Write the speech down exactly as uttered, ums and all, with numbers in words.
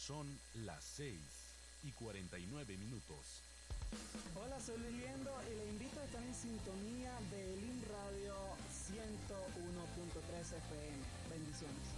Son las seis y cuarenta y nueve minutos. Hola, soy Luis Liendo y le invito a estar en sintonía de Elim Radio ciento uno punto tres F M. Bendiciones.